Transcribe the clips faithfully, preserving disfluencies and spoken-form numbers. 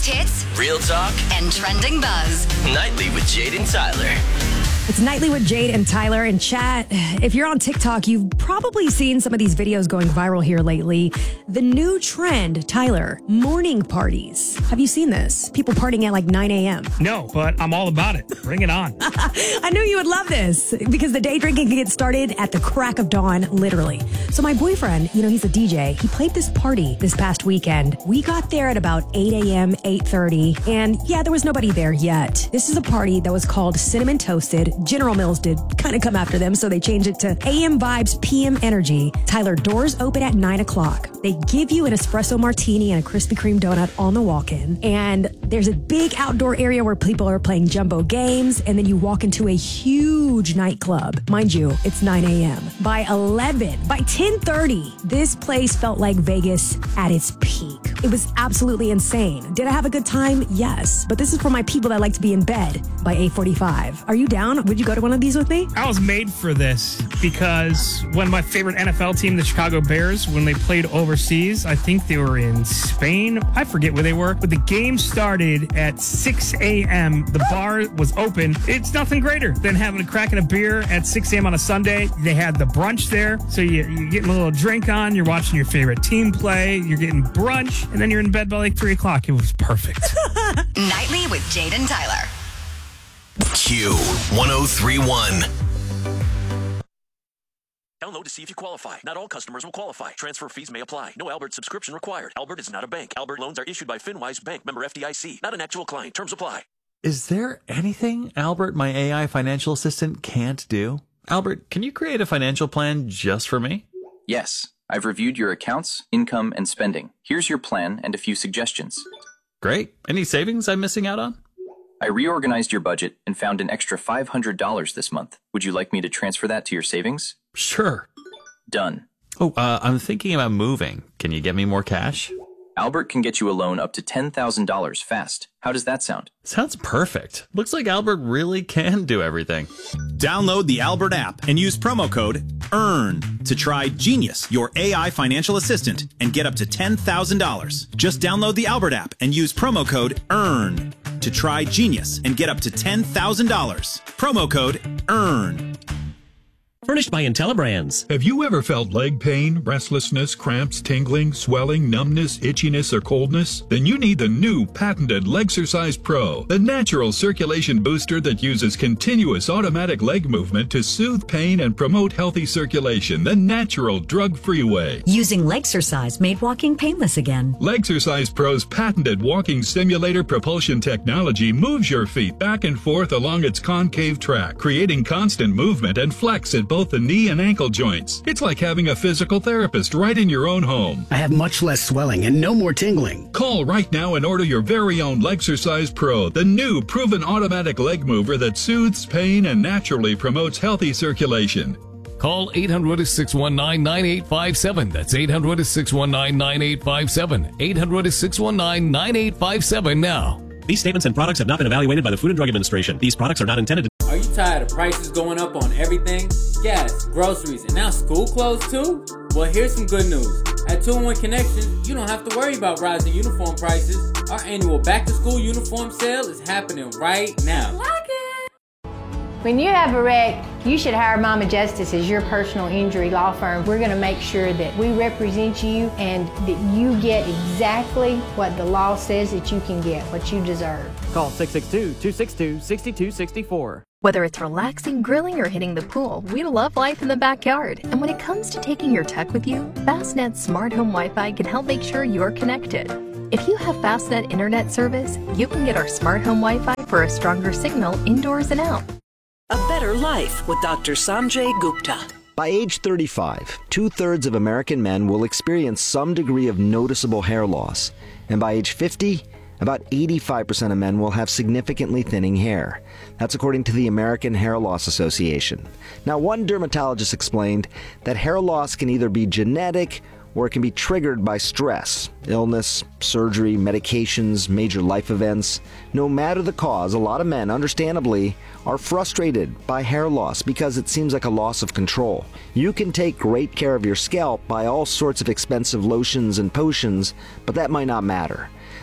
Biggest hits, real talk, and trending buzz. Nightly with Jade and Tyler. It's Nightly with Jade and Tyler in chat. If you're on TikTok, you've probably seen some of these videos going viral here lately. The new trend, Tyler, morning parties. Have you seen this? People partying at like nine a.m. No, but I'm all about it. Bring it on. I knew you would love this because the day drinking can get started at the crack of dawn, literally. So my boyfriend, you know, he's a D J. He played this party this past weekend. We got there at about eight a.m., eight thirty, and yeah, there was nobody there yet. This is a party that was called Cinnamon Toasted. General Mills did kind of come after them, so they changed it to A M Vibes, P M Energy. Tyler, doors open at nine o'clock. They give you an espresso martini and a Krispy Kreme donut on the walk-in. And there's a big outdoor area where people are playing jumbo games, and then you walk into a huge nightclub. Mind you, it's nine a.m. By eleven, by ten thirty, this place felt like Vegas at its peak. It was absolutely insane. Did I have a good time? Yes. But this is for my people that like to be in bed by eight forty-five. Are you down? Would you go to one of these with me? I was made for this because when my favorite N F L team, the Chicago Bears, when they played overseas, I think they were in Spain. I forget where they were, but the game started at six a.m. The bar was open. It's nothing greater than having a crack in a beer at six a.m. on a Sunday. They had the brunch there, so you, you're getting a little drink on, you're watching your favorite team play, you're getting brunch, and then you're in bed by like three o'clock. It was perfect. Nightly with Jade and Tyler. Q one oh three one. Download to see if you qualify. Not all customers will qualify. Transfer fees may apply. No Albert subscription required. Albert is not a bank. Albert loans are issued by FinWise Bank, member F D I C. Not an actual client. Terms apply. Is there anything Albert, my A I financial assistant, can't do? Albert, can you create a financial plan just for me? Yes. I've reviewed your accounts, income, and spending. Here's your plan and a few suggestions. Great. Any savings I'm missing out on? I reorganized your budget and found an extra five hundred dollars this month. Would you like me to transfer that to your savings? Sure. Done. Oh, uh, I'm thinking about moving. Can you get me more cash? Albert can get you a loan up to ten thousand dollars fast. How does that sound? Sounds perfect. Looks like Albert really can do everything. Download the Albert app and use promo code EARN to try Genius, your A I financial assistant, and get up to ten thousand dollars. Just download the Albert app and use promo code EARN to try Genius and get up to ten thousand dollars. Promo code EARN. Furnished by IntelliBrands. Have you ever felt leg pain, restlessness, cramps, tingling, swelling, numbness, itchiness, or coldness? Then you need the new patented Legsercise Pro, the natural circulation booster that uses continuous automatic leg movement to soothe pain and promote healthy circulation the natural, drug-free way. Using Legsercise made walking painless again. Legsercise Pro's patented walking simulator propulsion technology moves your feet back and forth along its concave track, creating constant movement and flex at both the knee and ankle joints. It's like having a physical therapist right in your own home. I have much less swelling and no more tingling. Call right now and order your very own Legsercise Pro, the new proven automatic leg mover that soothes pain and naturally promotes healthy circulation. Call eight hundred, six one nine, nine eight five seven. That's eight hundred, six one nine, nine eight five seven. eight hundred, six one nine, nine eight five seven now. These statements and products have not been evaluated by the Food and Drug Administration. These products are not intended to... Are you tired of prices going up on everything? Gas, groceries, and now school clothes too? Well, here's some good news. At two in one Connections, you don't have to worry about rising uniform prices. Our annual back-to-school uniform sale is happening right now. Like it. When you have a wreck, you should hire Mama Justice as your personal injury law firm. We're going to make sure that we represent you and that you get exactly what the law says that you can get, what you deserve. Call six six two, two six two, six two six four. Whether it's relaxing, grilling, or hitting the pool, we love life in the backyard. And when it comes to taking your tech with you, Fastnet's Smart Home Wi-Fi can help make sure you're connected. If you have Fastnet internet service, you can get our Smart Home Wi-Fi for a stronger signal indoors and out. A better life with Doctor Sanjay Gupta. By age thirty-five, two-thirds of American men will experience some degree of noticeable hair loss. And by age fifty, about eighty-five percent of men will have significantly thinning hair. That's according to the American Hair Loss Association. Now, one dermatologist explained that hair loss can either be genetic or it can be triggered by stress, illness, surgery, medications, major life events. No matter the cause, a lot of men, understandably, are frustrated by hair loss because it seems like a loss of control. You can take great care of your scalp by all sorts of expensive lotions and potions, but that might not matter.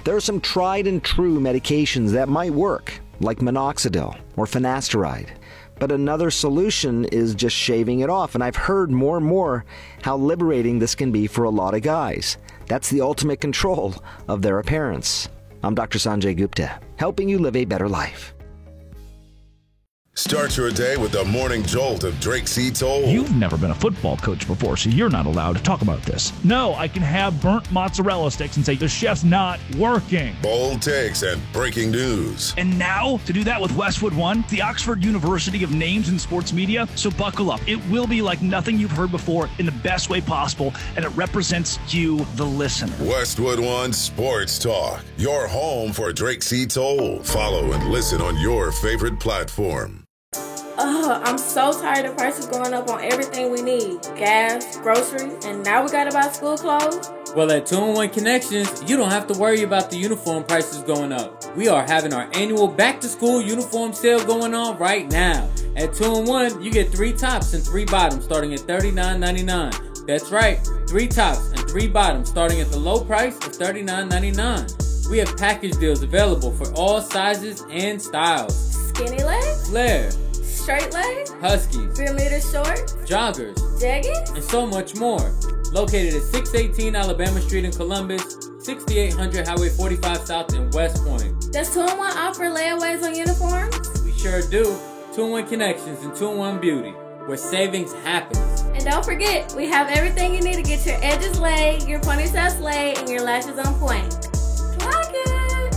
There are some tried and true medications that might work, like minoxidil or finasteride. But another solution is just shaving it off, and I've heard more and more how liberating this can be for a lot of guys. That's the ultimate control of their appearance. I'm Doctor Sanjay Gupta, helping you live a better life. Start your day with the morning jolt of Drake C. Toll. You've never been a football coach before, so you're not allowed to talk about this. No, I can have burnt mozzarella sticks and say the chef's not working. Bold takes and breaking news. And now, to do that with Westwood One, the Oxford University of Names in Sports Media, so buckle up. It will be like nothing you've heard before in the best way possible, and it represents you, the listener. Westwood One Sports Talk, your home for Drake C. Toll. Follow and listen on your favorite platform. Ugh, I'm so tired of prices going up on everything we need. Gas, groceries, and now we gotta buy school clothes? Well, at two in one Connections, you don't have to worry about the uniform prices going up. We are having our annual back-to-school uniform sale going on right now. At two in one, you get three tops and three bottoms starting at thirty-nine ninety-nine. That's right, three tops and three bottoms starting at the low price of thirty-nine ninety-nine. We have package deals available for all sizes and styles. Skinny legs? Flare. Straight legs, Huskies, three meter shorts, joggers, jeggings, and so much more. Located at six eighteen Alabama Street in Columbus, sixty-eight hundred Highway forty-five South in West Point. Does two in one offer layaways on uniforms? We sure do. two in one Connections and two in one Beauty, where savings happens. And don't forget, we have everything you need to get your edges laid, your ponytails laid, and your lashes on point. Clock it!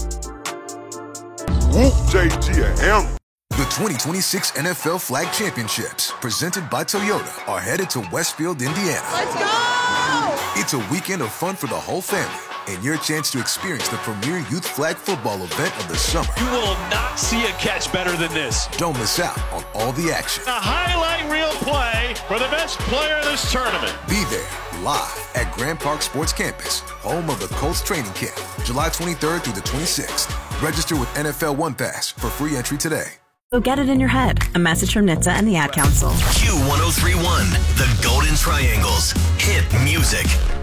Whoop J G M. The twenty twenty-six N F L Flag Championships, presented by Toyota, are headed to Westfield, Indiana. Let's go! It's a weekend of fun for the whole family, and your chance to experience the premier youth flag football event of the summer. You will not see a catch better than this. Don't miss out on all the action. A highlight reel play for the best player in this tournament. Be there, live at Grand Park Sports Campus, home of the Colts training camp, July twenty-third through the twenty-sixth. Register with N F L One Pass for free entry today. So get it in your head. A message from N H T S A and the Ad Council. Q one oh three one, the Golden Triangles. Hit music.